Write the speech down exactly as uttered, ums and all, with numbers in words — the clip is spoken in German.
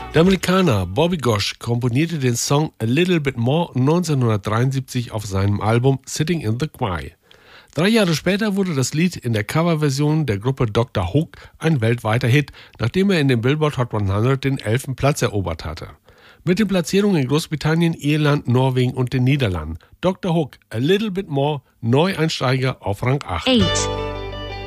Der Amerikaner Bobby Gosch komponierte den Song A Little Bit More neunzehnhundertdreiundsiebzig auf seinem Album Sitting in the Quay. Drei Jahre später wurde das Lied in der Coverversion der Gruppe Doktor Hook ein weltweiter Hit, nachdem er in den Billboard Hot hundert den elften Platz erobert hatte. Mit den Platzierungen in Großbritannien, Irland, Norwegen und den Niederlanden. Doktor Hook, A Little Bit More, Neueinsteiger auf Rang acht. eight.